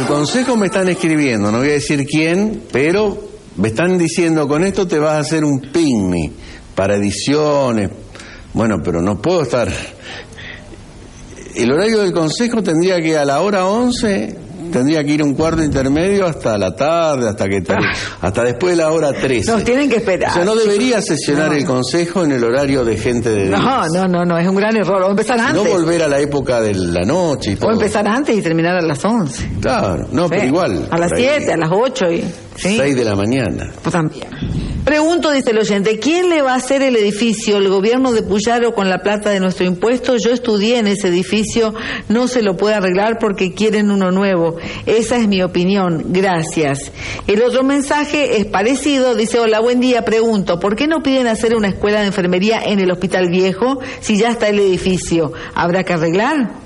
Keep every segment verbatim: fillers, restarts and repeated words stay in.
consejo me están escribiendo, no voy a decir quién, pero me están diciendo, con esto te vas a hacer un picnic para ediciones. Bueno, pero no puedo estar. El horario del consejo tendría que a la hora once, tendría que ir un cuarto intermedio hasta la tarde, hasta que ter... hasta después de la hora trece. Nos tienen que esperar. O sea, no debería sesionar no. el consejo en el horario de gente de No, días. no, no, no, es un gran error. O empezar antes. No volver a la época de la noche y todo. O empezar antes y terminar a las once. Claro, no, sí. pero igual. A las siete, a las ocho y... ¿sí? seis de la mañana. Pues también. Pregunto, dice el oyente, ¿quién le va a hacer el edificio? ¿El gobierno de Puyaro con la plata de nuestro impuesto? Yo estudié en ese edificio, no se lo puede arreglar porque quieren uno nuevo. Esa es mi opinión, gracias. El otro mensaje es parecido, dice, hola, buen día, pregunto, ¿por qué no piden hacer una escuela de enfermería en el Hospital Viejo si ya está el edificio? ¿Habrá que arreglar?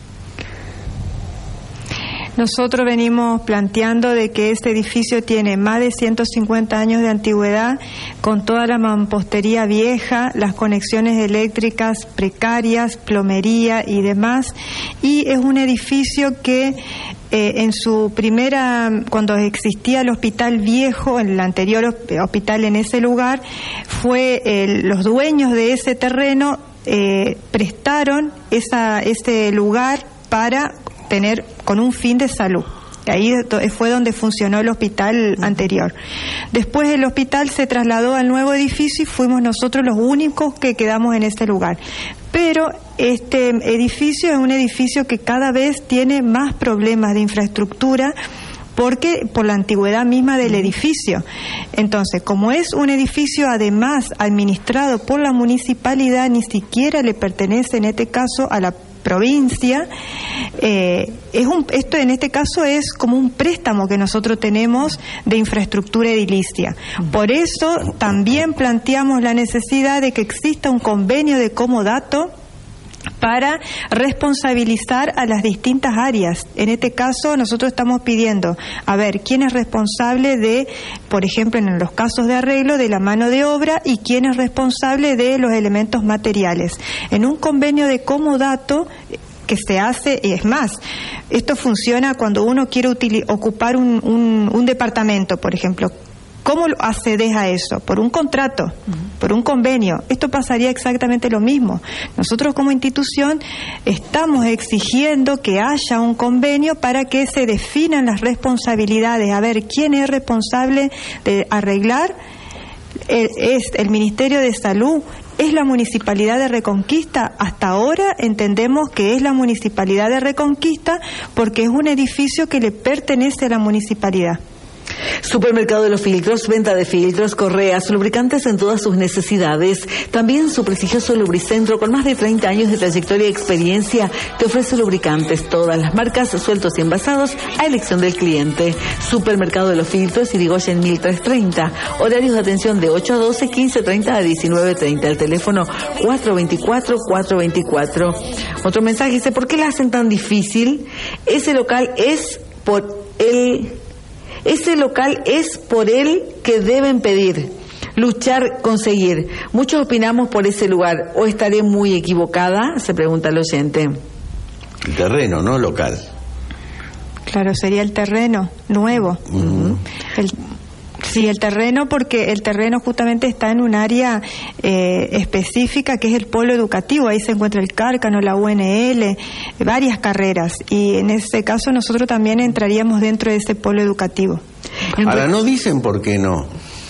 Nosotros venimos planteando de que este edificio tiene más de ciento cincuenta años de antigüedad, con toda la mampostería vieja, las conexiones eléctricas precarias, plomería y demás, y es un edificio que eh, en su primera, cuando existía el Hospital Viejo, el anterior hospital en ese lugar, fue eh, los dueños de ese terreno eh, prestaron esa, ese lugar para tener con un fin de salud. Ahí fue donde funcionó el hospital anterior. Después el hospital se trasladó al nuevo edificio y fuimos nosotros los únicos que quedamos en este lugar. Pero este edificio es un edificio que cada vez tiene más problemas de infraestructura, porque por la antigüedad misma del edificio. Entonces, como es un edificio además administrado por la municipalidad, ni siquiera le pertenece en este caso a la provincia, eh, es un, esto en este caso es como un préstamo que nosotros tenemos de infraestructura edilicia. Por eso también planteamos la necesidad de que exista un convenio de comodato para responsabilizar a las distintas áreas. En este caso nosotros estamos pidiendo a ver quién es responsable de, por ejemplo, en los casos de arreglo, de la mano de obra, y quién es responsable de los elementos materiales. En un convenio de comodato que se hace, y es más, esto funciona cuando uno quiere ocupar un, un, un departamento, por ejemplo. ¿Cómo accedes a eso? Por un contrato, uh-huh. por un convenio. Esto pasaría exactamente lo mismo. Nosotros como institución estamos exigiendo que haya un convenio para que se definan las responsabilidades. A ver, ¿quién es responsable de arreglar? Es el Ministerio de Salud. ¿Es la Municipalidad de Reconquista? Hasta ahora entendemos que es la Municipalidad de Reconquista porque es un edificio que le pertenece a la municipalidad. Supermercado de los Filtros, venta de filtros, correas, lubricantes en todas sus necesidades. También su prestigioso Lubricentro, con más de treinta años de trayectoria y experiencia, te ofrece lubricantes, todas las marcas, sueltos y envasados, a elección del cliente. Supermercado de los Filtros, Irigoyen mil trescientos treinta. Horarios de atención de ocho a doce, quince treinta a diecinueve treinta. El teléfono cuatro veinticuatro, cuatro veinticuatro. Otro mensaje dice, ¿por qué la hacen tan difícil? Ese local es por el... Ese local es por él que deben pedir, luchar, conseguir. Muchos opinamos por ese lugar. ¿O estaré muy equivocada? Se pregunta el oyente. El terreno, no local. Claro, sería el terreno nuevo. Uh-huh. El, sí, el terreno, porque el terreno justamente está en un área eh, específica que es el polo educativo. Ahí se encuentra el Cárcano, la U N L, varias carreras, y en ese caso nosotros también entraríamos dentro de ese polo educativo. Ahora, no dicen por qué no.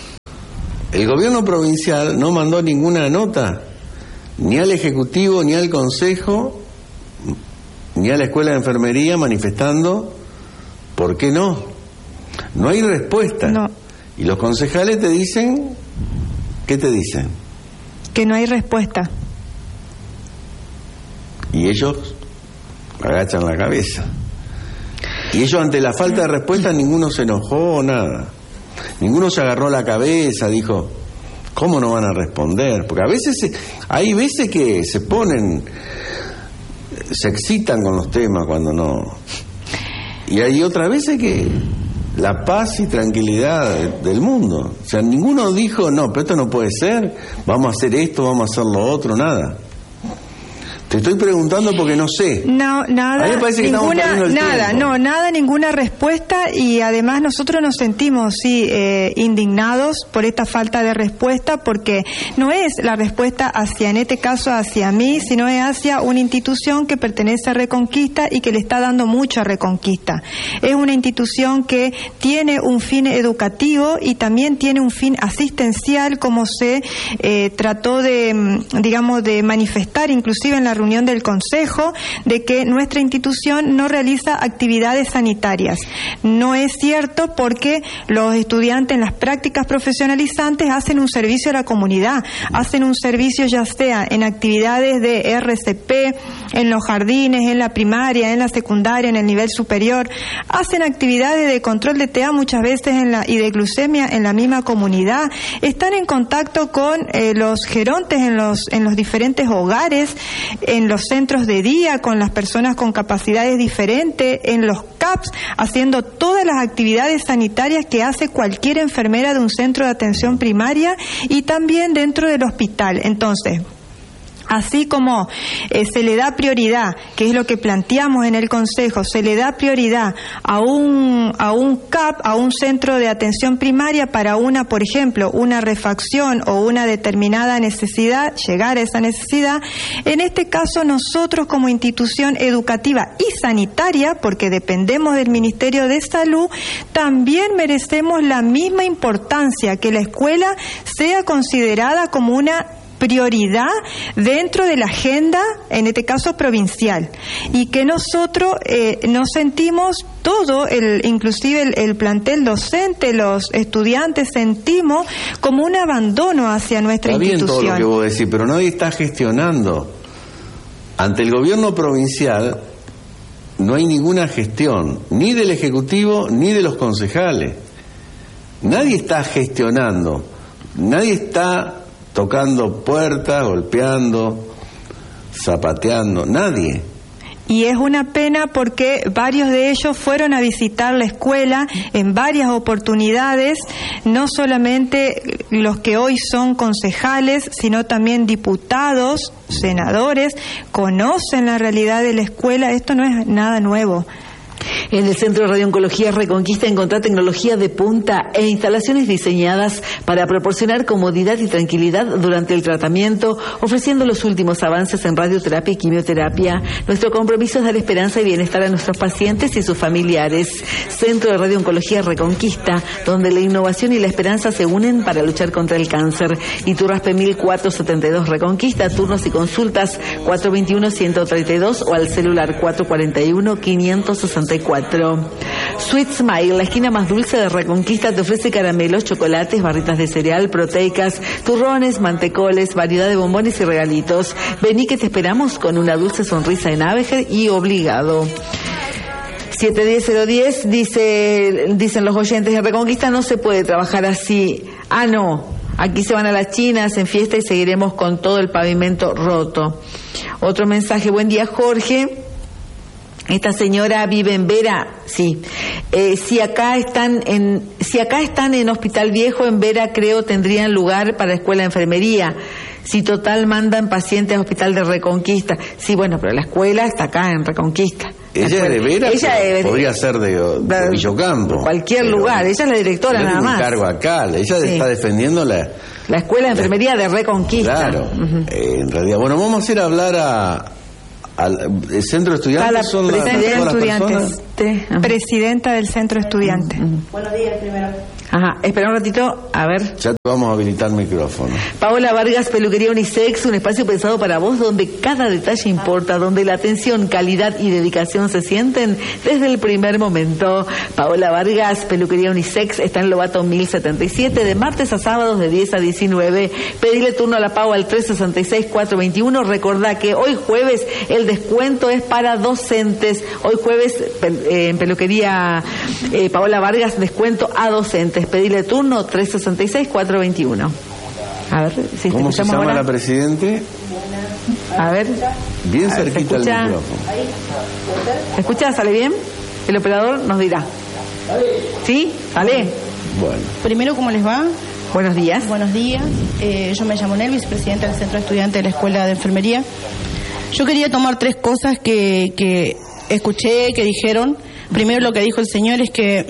El gobierno provincial no mandó ninguna nota, ni al Ejecutivo, ni al Consejo, ni a la Escuela de Enfermería, manifestando por qué no. No hay respuesta. No. Y los concejales te dicen, ¿qué te dicen? Que no hay respuesta. Y ellos agachan la cabeza. Y ellos, ante la falta de respuesta, ninguno se enojó o nada. Ninguno se agarró la cabeza, dijo, ¿cómo no van a responder? Porque a veces, se, hay veces que se ponen, se excitan con los temas cuando no. Y hay otras veces que la paz y tranquilidad del mundo. O sea, ninguno dijo, no, pero esto no puede ser, vamos a hacer esto, vamos a hacer lo otro, nada. Te estoy preguntando porque no sé. No, nada. A mí me parece que ninguna, estamos perdiendo el nada, tiempo. no, nada, ninguna respuesta, y además nosotros nos sentimos, sí, eh, indignados por esta falta de respuesta, porque no es la respuesta hacia, en este caso, hacia mí, sino es hacia una institución que pertenece a Reconquista y que le está dando mucho a Reconquista. Es una institución que tiene un fin educativo y también tiene un fin asistencial, como se eh, trató de, digamos, de manifestar inclusive en la reunión del Consejo, de que nuestra institución no realiza actividades sanitarias. No es cierto, porque los estudiantes en las prácticas profesionalizantes hacen un servicio a la comunidad, hacen un servicio ya sea en actividades de R C P, en los jardines, en la primaria, en la secundaria, en el nivel superior, hacen actividades de control de T A muchas veces en la, y de glucemia en la misma comunidad, están en contacto con eh, los gerontes en los, en los diferentes hogares, en los centros de día, con las personas con capacidades diferentes, en los C A Ps, haciendo todas las actividades sanitarias que hace cualquier enfermera de un centro de atención primaria y también dentro del hospital. Entonces, así como eh, se le da prioridad, que es lo que planteamos en el Consejo, se le da prioridad a un a un C A P, a un centro de atención primaria para una, por ejemplo, una refacción o una determinada necesidad, llegar a esa necesidad, en este caso nosotros como institución educativa y sanitaria, porque dependemos del Ministerio de Salud, también merecemos la misma importancia, que la escuela sea considerada como una prioridad dentro de la agenda, en este caso provincial, y que nosotros eh, nos sentimos todo, el, inclusive el, el plantel docente, los estudiantes, sentimos como un abandono hacia nuestra está institución. Bien todo lo que vos decís, pero nadie está gestionando. Ante el gobierno provincial no hay ninguna gestión, ni del Ejecutivo ni de los concejales. Nadie está gestionando, nadie está tocando puertas, golpeando, zapateando, nadie. Y es una pena porque varios de ellos fueron a visitar la escuela en varias oportunidades, no solamente los que hoy son concejales, sino también diputados, senadores, conocen la realidad de la escuela. Esto no es nada nuevo. En el Centro de Radiooncología Reconquista encontrá tecnología de punta e instalaciones diseñadas para proporcionar comodidad y tranquilidad durante el tratamiento, ofreciendo los últimos avances en radioterapia y quimioterapia. Nuestro compromiso es dar esperanza y bienestar a nuestros pacientes y sus familiares. Centro de Radiooncología Reconquista, donde la innovación y la esperanza se unen para luchar contra el cáncer. Iturraspe mil cuatrocientos setenta y dos Reconquista, turnos y consultas cuatro dos uno, uno tres dos o al celular cuatro cuatro uno, cinco seis cuatro. Sweet Smile, la esquina más dulce de Reconquista, te ofrece caramelos, chocolates, barritas de cereal, proteicas, turrones, mantecoles, variedad de bombones y regalitos. Vení que te esperamos con una dulce sonrisa en Abeger y obligado. siete diez cero diez dice, dicen los oyentes, en Reconquista no se puede trabajar así. Ah, no, aquí se van a las chinas en fiesta y seguiremos con todo el pavimento roto. Otro mensaje, buen día Jorge. Esta señora vive en Vera, sí. Eh, si acá están en, si acá están en Hospital Viejo, en Vera creo tendrían lugar para escuela de enfermería. Si total mandan pacientes a Hospital de Reconquista. Sí, bueno, pero la escuela está acá en Reconquista. Ella es de Vera, ella es, podría ser de, de Villocampo. Cualquier lugar, ella es la directora nada más. Tiene un cargo acá, ella sí. Está defendiendo la... La escuela de enfermería la, de Reconquista. Claro, uh-huh. eh, en realidad. Bueno, vamos a ir a hablar a... al el centro de estudiantes. A la son presidenta, las, estudiantes. De, presidenta del centro estudiante. Uh-huh. Buenos días primero. Ajá, espera un ratito, a ver. Ya te vamos a habilitar el micrófono. Paola Vargas, Peluquería Unisex, un espacio pensado para vos donde cada detalle importa, donde la atención, calidad y dedicación se sienten desde el primer momento. Paola Vargas, Peluquería Unisex, está en Lobato mil setenta y siete, de martes a sábados de diez a diecinueve. Pedile turno a la Pau al tres seis seis, cuatro dos uno. Recordá que hoy jueves el descuento es para docentes. Hoy jueves eh, en Peluquería eh, Paola Vargas, descuento a docentes. Pedile turno tres seis seis, cuatro dos uno. A ver, si ¿cómo se llama ahora? La presidente? A ver. Bien a ver, cerquita el micrófono. ¿Se escucha? ¿Sale bien? El operador nos dirá. ¿Sí? ¿Sale? Bueno. Primero, ¿cómo les va? Buenos días. Buenos días. Eh, yo me llamo Nel, vicepresidenta del Centro de Estudiantes de la Escuela de Enfermería. Yo quería tomar tres cosas que, que escuché, que dijeron. Primero, lo que dijo el señor es que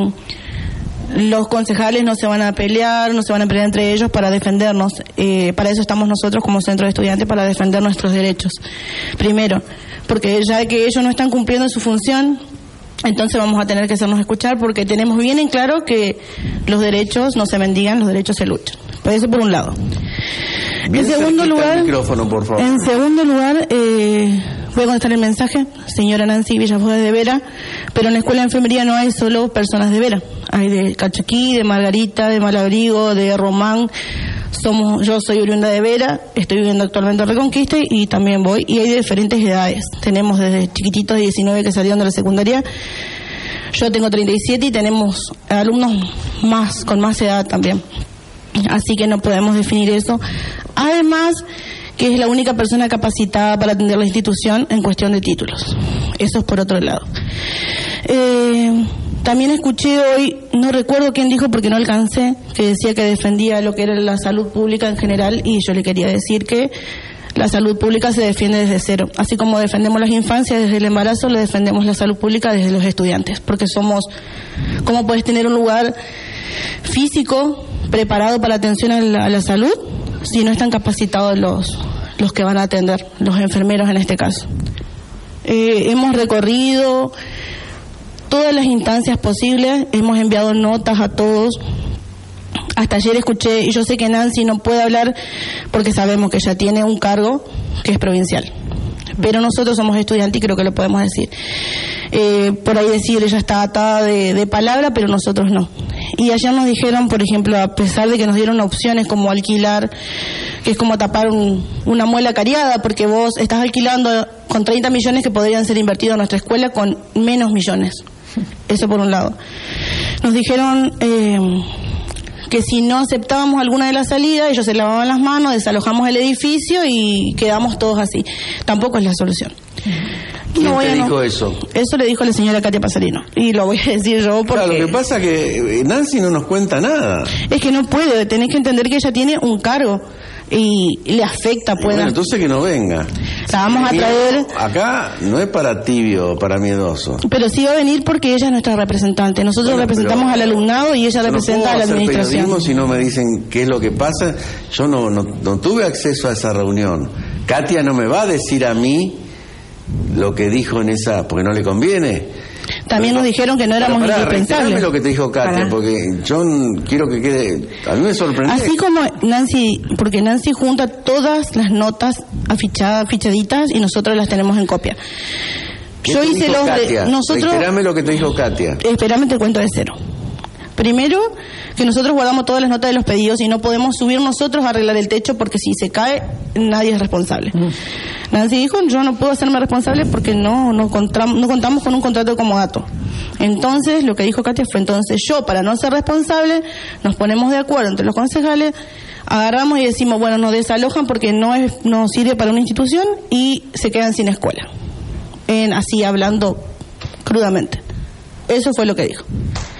mmm, los concejales no se van a pelear, no se van a pelear entre ellos para defendernos. Eh, para eso estamos nosotros como centro de estudiantes, para defender nuestros derechos. Primero, porque ya que ellos no están cumpliendo su función, entonces vamos a tener que hacernos escuchar, porque tenemos bien en claro que los derechos no se mendigan, los derechos se luchan. Por eso, por un lado. Bien, en segundo lugar, el micrófono, por favor. En segundo lugar, eh, voy a contestar el mensaje, señora Nancy Villafuerte de Vera, pero en la escuela de enfermería no hay solo personas de Vera, hay de Cachaquí, de Margarita, de Malabrigo, de Román. Somos, yo soy oriunda de Vera, estoy viviendo actualmente en Reconquista y también voy, y hay de diferentes edades. Tenemos desde chiquititos de diecinueve que salieron de la secundaria, yo tengo treinta y siete y tenemos alumnos más, con más edad también. Así que no podemos definir eso. Además, que es la única persona capacitada para atender la institución en cuestión de títulos. Eso es por otro lado. Eh, también escuché hoy, no recuerdo quién dijo porque no alcancé, que decía que defendía lo que era la salud pública en general, y yo le quería decir que la salud pública se defiende desde cero. Así como defendemos las infancias desde el embarazo, le defendemos la salud pública desde los estudiantes, porque somos, ¿cómo puedes tener un lugar físico preparado para atención a la, a la salud si no están capacitados los, los que van a atender, los enfermeros en este caso? Eh, hemos recorrido todas las instancias posibles, hemos enviado notas a todos. Hasta ayer escuché, y yo sé que Nancy no puede hablar porque sabemos que ella tiene un cargo que es provincial, pero nosotros somos estudiantes y creo que lo podemos decir. Eh, por ahí decir, ella está atada de, de palabra, pero nosotros no. Y ayer nos dijeron, por ejemplo, a pesar de que nos dieron opciones como alquilar, que es como tapar un, una muela cariada, porque vos estás alquilando con treinta millones que podrían ser invertidos en nuestra escuela con menos millones. Eso por un lado. Nos dijeron eh, que si no aceptábamos alguna de las salidas, ellos se lavaban las manos, desalojamos el edificio y quedamos todos así. Tampoco es la solución. ¿Quién no voy te a dijo no... eso? Eso le dijo la señora Katia Pasarino. Y lo voy a decir yo porque... Claro, lo que pasa es que Nancy no nos cuenta nada. Es que no puede, tenés que entender que ella tiene un cargo y le afecta. Puede... Bueno, entonces que no venga. La vamos a traer... Acá no es para tibio, para miedoso. Pero sí va a venir porque ella es nuestra representante. Nosotros bueno, representamos al alumnado y ella representa no a la administración. Periodismo si no me dicen qué es lo que pasa. Yo no, no, no tuve acceso a esa reunión. Katia no me va a decir a mí lo que dijo en esa, porque no le conviene. También nos dijeron que no éramos para, para, indispensables. Lo que te dijo Katia, para. Porque yo quiero que quede. A mí me sorprendió. Así como Nancy, porque Nancy junta todas las notas afichadas, fichaditas y nosotros las tenemos en copia. Yo hice los Katia? de nosotros. Espérame lo que te dijo Katia. Espérame, te cuento de cero. Primero, que nosotros guardamos todas las notas de los pedidos y no podemos subir nosotros a arreglar el techo porque si se cae, nadie es responsable. Mm. Nancy dijo, yo no puedo hacerme responsable porque no, no, contamos, no contamos con un contrato de comodato. Entonces, lo que dijo Katia fue, entonces yo, para no ser responsable, nos ponemos de acuerdo entre los concejales, agarramos y decimos, bueno, nos desalojan porque no, es, no sirve para una institución y se quedan sin escuela. En, así, hablando crudamente. Eso fue lo que dijo.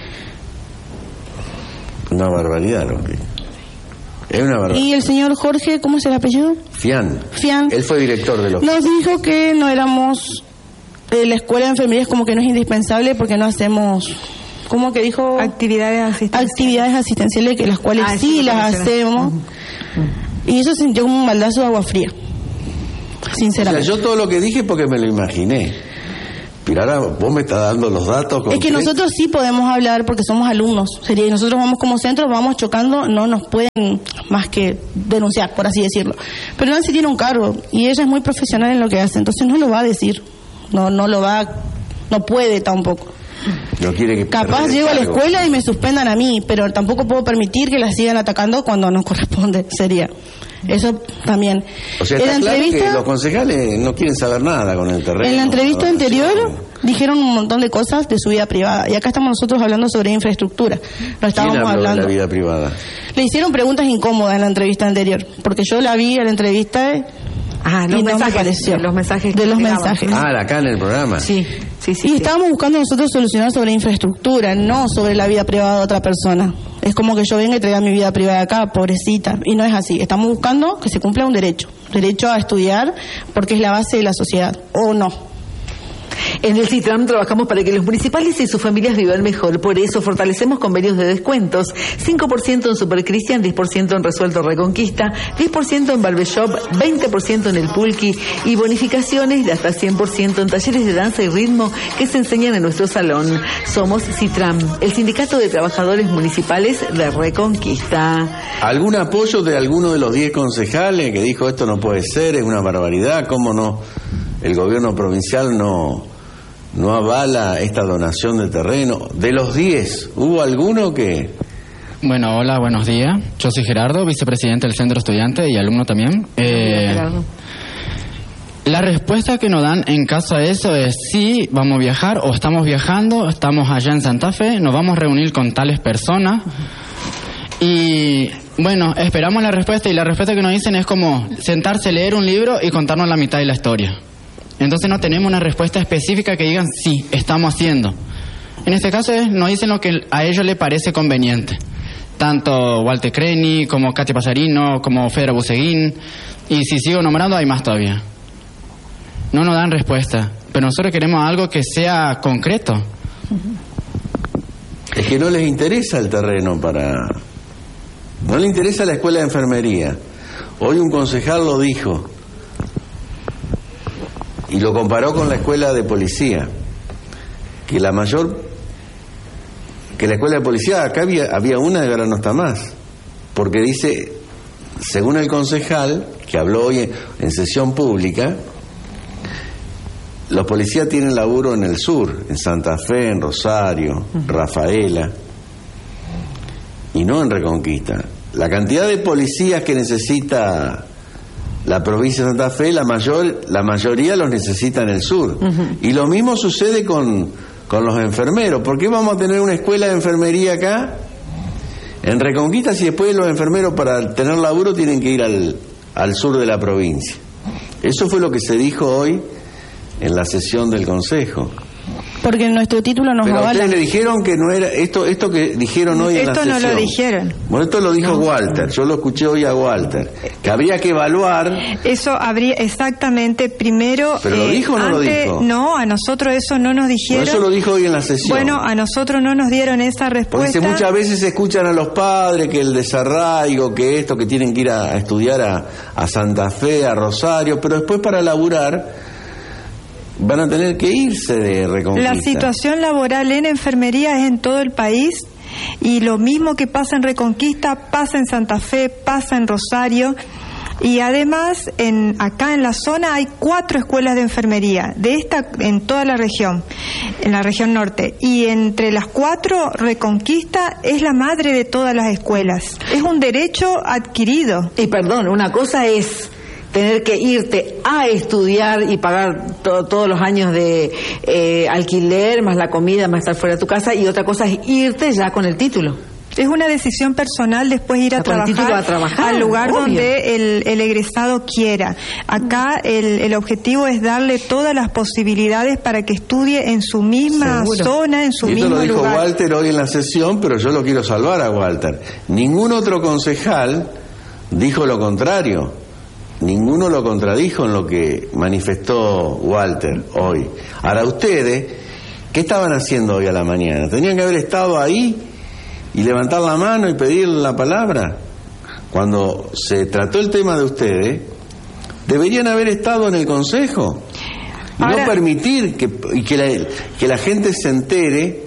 Una barbaridad lo que... Es una barbaridad. ¿Y el señor Jorge, cómo es el apellido? Fian. Fian. Él fue director de los... Nos dijo que no éramos... Eh, la escuela de enfermería es como que no es indispensable porque no hacemos... ¿Cómo que dijo? Actividades asistenciales. Actividades asistenciales, que las cuales ah, sí, sí las hacemos. Uh-huh. Y eso sintió como un baldazo de agua fría. Sinceramente. O sea, yo todo lo que dije porque me lo imaginé. Pero ahora vos me estás dando los datos. Es que nosotros sí podemos hablar porque somos alumnos. Sería, y nosotros vamos como centro, vamos chocando, no nos pueden más que denunciar, por así decirlo. Pero Nancy tiene un cargo y ella es muy profesional en lo que hace, entonces no lo va a decir. No, no lo va, no puede tampoco. No quiere que capaz llego a la escuela y me suspendan a mí, pero tampoco puedo permitir que la sigan atacando cuando no corresponde, sería. Eso también. O sea, está claro que los concejales no quieren saber nada con el terreno. En la entrevista anterior dijeron un montón de cosas de su vida privada y acá estamos nosotros hablando sobre infraestructura. No estábamos ¿Quién habló hablando de la vida privada? Le hicieron preguntas incómodas en la entrevista anterior, porque yo la vi en la entrevista ah, los y mensajes, no me pareció. De los mensajes. De los mensajes. Ah, acá en el programa. Sí. Sí, sí, y sí. estábamos buscando nosotros solucionar sobre infraestructura, no sobre la vida privada de otra persona. Es como que yo venga y traiga mi vida privada acá, pobrecita. Y no es así. Estamos buscando que se cumpla un derecho. derecho a estudiar porque es la base de la sociedad, ¿o no? En el CITRAM trabajamos para que los municipales y sus familias vivan mejor. Por eso fortalecemos convenios de descuentos. cinco por ciento en Super Cristian, diez por ciento en Resuelto Reconquista, diez por ciento en Barbershop, veinte por ciento en el Pulqui y bonificaciones de hasta cien por ciento en talleres de danza y ritmo que se enseñan en nuestro salón. Somos CITRAM, el Sindicato de Trabajadores Municipales de Reconquista. ¿Algún apoyo de alguno de los diez concejales que dijo esto no puede ser, es una barbaridad? ¿Cómo no? El gobierno provincial no... no avala esta donación de terreno. De los diez, ¿hubo alguno que...? Bueno, hola, buenos días. Yo soy Gerardo, vicepresidente del Centro Estudiante y alumno también. Eh, Gerardo. La respuesta que nos dan en caso de eso es sí, vamos a viajar o estamos viajando, estamos allá en Santa Fe, nos vamos a reunir con tales personas y... bueno, esperamos la respuesta y la respuesta que nos dicen es como sentarse, leer un libro y contarnos la mitad de la historia. Entonces no tenemos una respuesta específica que digan, sí, estamos haciendo. En este caso es, nos dicen lo que a ellos les parece conveniente. Tanto Walter Creni, como Katy Pasarino, como Fedra Buseguín. Y si sigo nombrando, hay más todavía. No nos dan respuesta. Pero nosotros queremos algo que sea concreto. Es que no les interesa el terreno para... no les interesa la escuela de enfermería. Hoy un concejal lo dijo... y lo comparó con la escuela de policía, que la mayor, que la escuela de policía, acá había, había una y ahora no está más, porque dice, según el concejal, que habló hoy en, en sesión pública, los policías tienen laburo en el sur, en Santa Fe, en Rosario, uh-huh. Rafaela, y no en Reconquista. La cantidad de policías que necesita... la provincia de Santa Fe, la mayor, la mayoría los necesita en el sur. Uh-huh. Y lo mismo sucede con, con los enfermeros. ¿Por qué vamos a tener una escuela de enfermería acá, en Reconquista, si después los enfermeros para tener laburo tienen que ir al, al sur de la provincia? Eso fue lo que se dijo hoy en la sesión del Consejo. Porque en nuestro título nos Pero avala. ustedes le dijeron que no era esto esto que dijeron hoy en la sesión. Esto no lo dijeron. Bueno, esto lo dijo no. Walter, yo lo escuché hoy a Walter, que habría que evaluar. Eso habría exactamente primero. ¿Pero lo dijo o no antes, lo dijo? No, a nosotros eso no nos dijeron. Bueno, eso lo dijo hoy en la sesión. Bueno, a nosotros no nos dieron esa respuesta. Porque muchas veces se escuchan a los padres que el desarraigo, que esto, que tienen que ir a, a estudiar a, a Santa Fe, a Rosario, pero después para laburar van a tener que irse de Reconquista. La situación laboral en enfermería es en todo el país y lo mismo que pasa en Reconquista pasa en Santa Fe, pasa en Rosario y además en acá en la zona hay cuatro escuelas de enfermería de esta en toda la región, en la región norte, y entre las cuatro Reconquista es la madre de todas las escuelas. Es un derecho adquirido. Y perdón, una cosa es tener que irte a estudiar y pagar to- todos los años de eh, alquiler, más la comida, más estar fuera de tu casa, y otra cosa es irte ya con el título. Es una decisión personal después ir a, trabajar, a trabajar al lugar obvio. donde el, el egresado quiera. Acá el, el objetivo es darle todas las posibilidades para que estudie en su misma Seguro. zona, en su y esto mismo lo dijo lugar. Walter hoy en la sesión, pero yo lo quiero salvar a Walter. Ningún otro concejal dijo lo contrario. Ninguno lo contradijo en lo que manifestó Walter hoy. Ahora, ustedes, ¿qué estaban haciendo hoy a la mañana? ¿Tenían que haber estado ahí y levantar la mano y pedir la palabra? Cuando se trató el tema de ustedes, deberían haber estado en el Consejo y Ahora, no permitir que, y que, la, que la gente se entere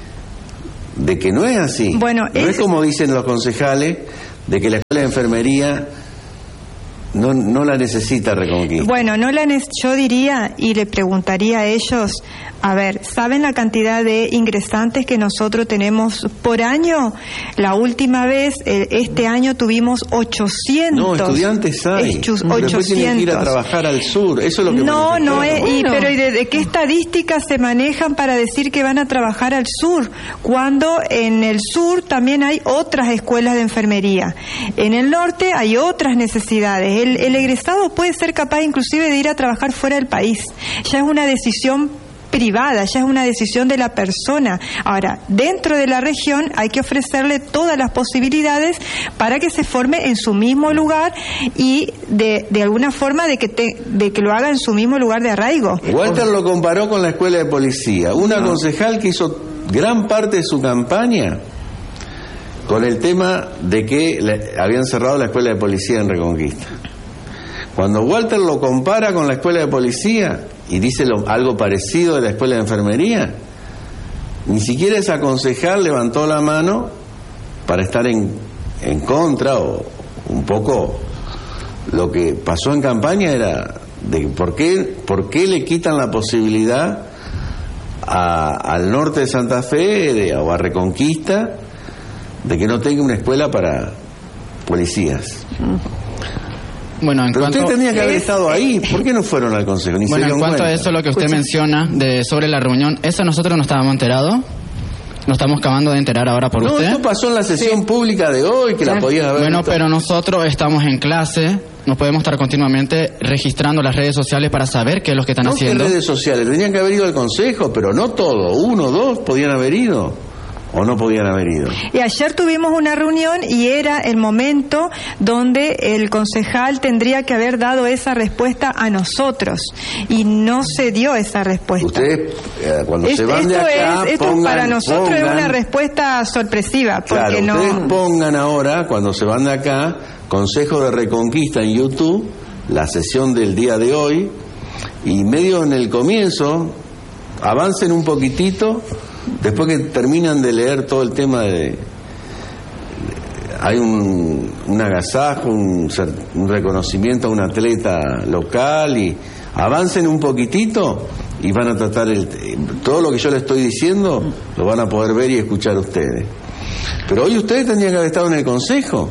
de que no es así. Bueno, no es... es como dicen los concejales, de que la escuela de enfermería No, no la necesita Reconquista. Bueno, no la ne- yo diría y le preguntaría a ellos, a ver, ¿saben la cantidad de ingresantes que nosotros tenemos por año? La última vez, eh, este año tuvimos ochocientos. No, estudiantes hay. Hechu- Después ochocientos. tienen que ir a trabajar al sur. Eso es lo que No, no es. Y, Bueno. pero ¿y de, de qué estadísticas se manejan para decir que van a trabajar al sur? Cuando en el sur también hay otras escuelas de enfermería. En el norte hay otras necesidades. El, el egresado puede ser capaz inclusive de ir a trabajar fuera del país. Ya es una decisión privada, ya es una decisión de la persona. Ahora, dentro de la región hay que ofrecerle todas las posibilidades para que se forme en su mismo lugar y de, de alguna forma de que, te, de que lo haga en su mismo lugar de arraigo. Walter lo comparó con la escuela de policía. Una no. concejal que hizo gran parte de su campaña con el tema de que le habían cerrado la escuela de policía en Reconquista. Cuando Walter lo compara con la escuela de policía y dice lo, algo parecido de la escuela de enfermería, ni siquiera esa concejal levantó la mano para estar en, en contra, o un poco lo que pasó en campaña era de por qué, por qué le quitan la posibilidad a, al norte de Santa Fe de, o a Reconquista de que no tenga una escuela para policías. Bueno, en Pero cuanto... usted tenía que haber estado ahí. ¿Por qué no fueron al consejo? Ni bueno, se en cuanto cuenta. a eso, lo que usted Escucha. menciona de sobre la reunión, eso nosotros no estábamos enterados. Nos estamos acabando de enterar ahora por No, usted. esto pasó en la sesión sí. pública de hoy, que claro. la podías haber Bueno, visto. pero nosotros estamos en clase, no podemos estar continuamente registrando las redes sociales para saber qué es lo que están no haciendo. No, redes sociales, tenían que haber ido al consejo, pero no todo, uno, dos podían haber ido. ¿O no podían haber ido? Y ayer tuvimos una reunión y era el momento donde el concejal tendría que haber dado esa respuesta a nosotros. Y no se dio esa respuesta. Ustedes, eh, cuando es, se van de acá, es, Esto pongan, para nosotros pongan, es una respuesta sorpresiva. Porque claro, no... ustedes pongan ahora, cuando se van de acá, Consejo de Reconquista en YouTube, la sesión del día de hoy, y medio en el comienzo, avancen un poquitito. Después que terminan de leer todo el tema de... Hay un, un agasajo, un, un reconocimiento a un atleta local y avancen un poquitito y van a tratar el... Todo lo que yo les estoy diciendo lo van a poder ver y escuchar ustedes. Pero hoy ustedes tendrían que haber estado en el consejo.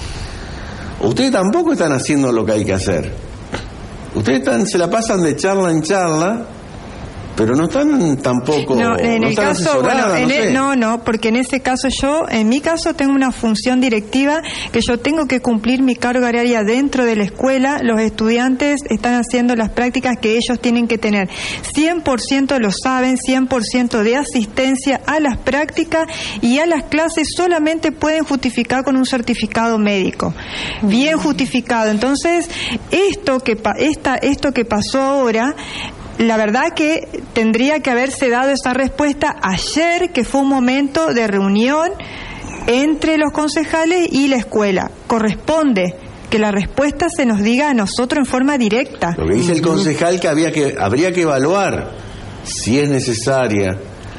Ustedes tampoco están haciendo lo que hay que hacer. Ustedes están, se la pasan de charla en charla, pero no están tampoco... No, en no el están caso, bueno, no, en sé. el, no, no, porque en ese caso yo, en mi caso tengo una función directiva que yo tengo que cumplir mi carga horaria dentro de la escuela. Los estudiantes están haciendo las prácticas que ellos tienen que tener. cien por ciento lo saben, cien por ciento de asistencia a las prácticas y a las clases solamente pueden justificar con un certificado médico. Bien justificado. Entonces, esto que, esta, esto que pasó ahora... La verdad que tendría que haberse dado esa respuesta ayer, que fue un momento de reunión entre los concejales y la escuela. Corresponde que la respuesta se nos diga a nosotros en forma directa. Lo que dice el concejal que había que habría que evaluar si es necesaria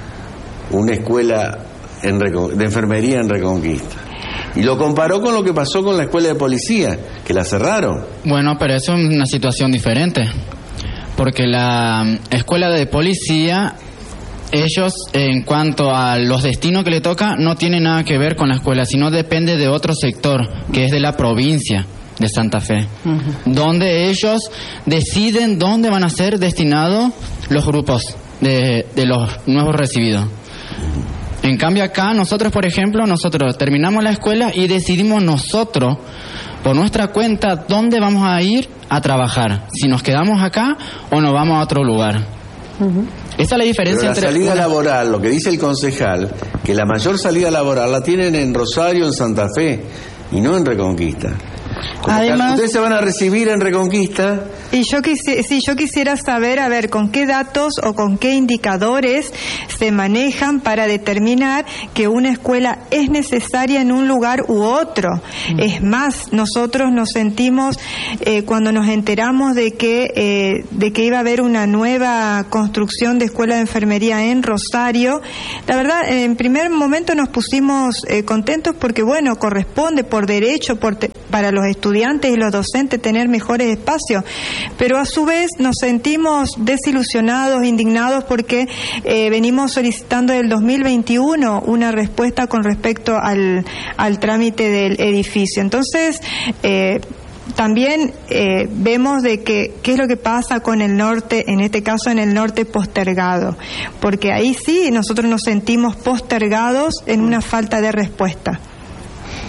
una escuela en, de enfermería en Reconquista. Y lo comparó con lo que pasó con la escuela de policía, que la cerraron. Bueno, pero eso es una situación diferente. Porque la escuela de policía, ellos en cuanto a los destinos que le toca, no tiene nada que ver con la escuela, sino depende de otro sector, que es de la provincia de Santa Fe, uh-huh. donde ellos deciden dónde van a ser destinados los grupos de, de los nuevos recibidos. En cambio acá, nosotros por ejemplo, nosotros terminamos la escuela y decidimos nosotros, por nuestra cuenta, dónde vamos a ir a trabajar, si nos quedamos acá o nos vamos a otro lugar. Uh-huh. Esa es la diferencia. Pero la entre salida una... laboral, lo que dice el concejal, que la mayor salida laboral la tienen en Rosario, en Santa Fe, y no en Reconquista. Como Además, ustedes se van a recibir en Reconquista. Y yo quisiera, sí, yo quisiera saber, a ver, con qué datos o con qué indicadores se manejan para determinar que una escuela es necesaria en un lugar u otro. Mm. Es más, nosotros nos sentimos, eh, cuando nos enteramos de que, eh, de que iba a haber una nueva construcción de escuela de enfermería en Rosario, la verdad, en primer momento nos pusimos eh, contentos porque, bueno, corresponde por derecho, por te, para los estudiantes y los docentes tener mejores espacios. Pero a su vez nos sentimos desilusionados, indignados porque eh, venimos solicitando del dos mil veintiuno una respuesta con respecto al, al trámite del edificio. Entonces, eh, también eh, vemos de que qué es lo que pasa con el norte, en este caso en el norte postergado, porque ahí sí nosotros nos sentimos postergados en una falta de respuesta.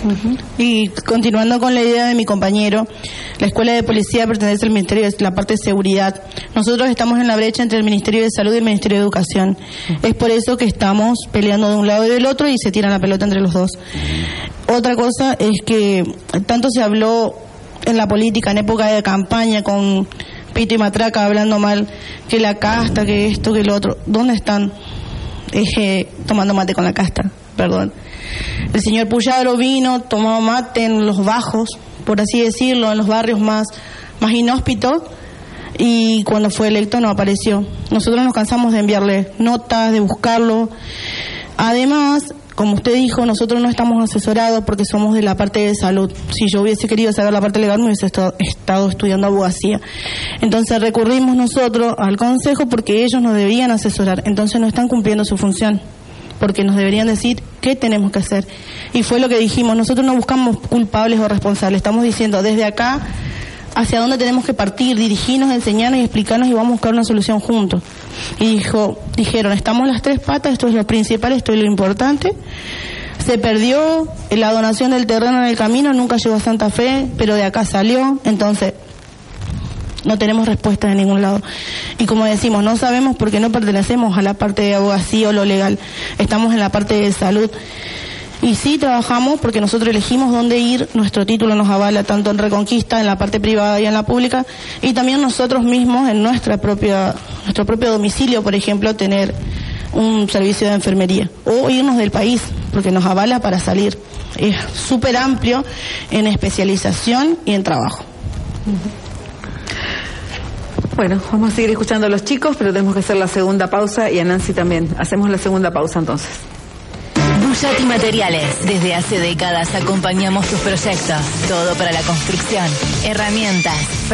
Uh-huh. Y continuando con la idea de mi compañero, la Escuela de Policía pertenece al Ministerio de la parte de Seguridad. Nosotros estamos en la brecha entre el Ministerio de Salud y el Ministerio de Educación. Uh-huh. Es por eso que estamos peleando de un lado y del otro y se tiran la pelota entre los dos. Uh-huh. Otra cosa es que tanto se habló en la política en época de campaña con pito y matraca hablando mal, que la casta, que esto, que lo otro. ¿Dónde están? Eh, tomando mate con la casta, perdón. El señor Puyaro vino, tomó mate en los bajos, por así decirlo, en los barrios más, más inhóspitos, y cuando fue electo no apareció. Nosotros nos cansamos de enviarle notas, de buscarlo. Además, como usted dijo, nosotros no estamos asesorados porque somos de la parte de salud. Si yo hubiese querido saber la parte legal, me hubiese estado, estado estudiando abogacía. Entonces recurrimos nosotros al consejo porque ellos nos deberían asesorar. Entonces no están cumpliendo su función, porque nos deberían decir qué tenemos que hacer. Y fue lo que dijimos, nosotros no buscamos culpables o responsables, estamos diciendo desde acá hacia dónde tenemos que partir, dirigirnos, enseñarnos y explicarnos y vamos a buscar una solución juntos. Y dijo, dijeron, estamos las tres patas, esto es lo principal, esto es lo importante. Se perdió la donación del terreno en el camino, nunca llegó a Santa Fe, pero de acá salió, entonces no tenemos respuesta de ningún lado. Y como decimos, no sabemos porque no pertenecemos a la parte de abogacía o lo legal, estamos en la parte de salud. Y sí trabajamos porque nosotros elegimos dónde ir, nuestro título nos avala tanto en Reconquista, en la parte privada y en la pública, y también nosotros mismos en nuestra propia, nuestro propio domicilio, por ejemplo, tener un servicio de enfermería o irnos del país porque nos avala para salir. Es súper amplio en especialización y en trabajo. Bueno, vamos a seguir escuchando a los chicos, pero tenemos que hacer la segunda pausa y a Nancy también. Hacemos la segunda pausa entonces. Bullati Materiales. Desde hace décadas acompañamos tus proyectos. Todo para la construcción. Herramientas,